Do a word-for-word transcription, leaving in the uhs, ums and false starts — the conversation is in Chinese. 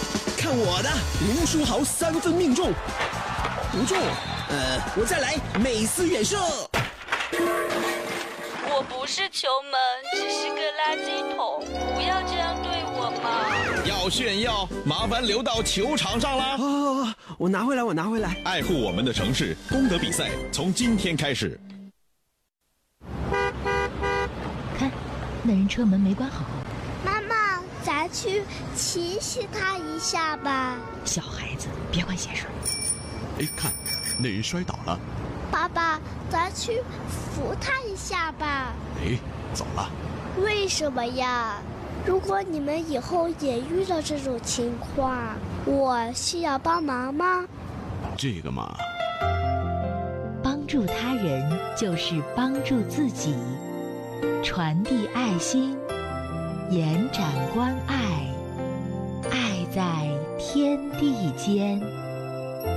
看我的，林书豪三分命中，不中，呃，我再来，美斯远射。 我不是球门，只是个垃圾桶，不要这样对我嘛！ 要炫耀，麻烦留到球场上啦！ 啊，我拿回来，我拿回来。 爱护我们的城市，功德比赛从今天开始。 看，那人车门没关好。 妈妈，咱去提醒他一下吧。 小孩子，别管闲事。 哎，看，那人摔倒了。 爸爸，咱去扶他一下吧。 哎，走了。 为什么呀？如果你们以后也遇到这种情况，我需要帮忙吗？ 这个嘛， 帮助他人就是帮助自己，传递爱心，延展关爱，爱在天地间。